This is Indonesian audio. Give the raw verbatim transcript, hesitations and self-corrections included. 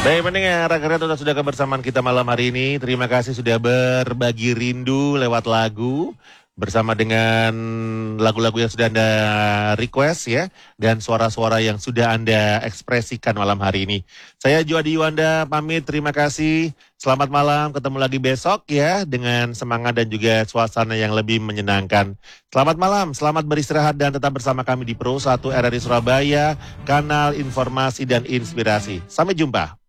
Baik pendengar, akhirnya sudah kebersamaan kita malam hari ini. Terima kasih sudah berbagi rindu lewat lagu bersama dengan lagu-lagu yang sudah Anda request ya, dan suara-suara yang sudah Anda ekspresikan malam hari ini. Saya Juadi Yuanda pamit, terima kasih. Selamat malam, ketemu lagi besok ya dengan semangat dan juga suasana yang lebih menyenangkan. Selamat malam, selamat beristirahat dan tetap bersama kami di Pro satu R R I Surabaya, kanal informasi dan inspirasi. Sampai jumpa.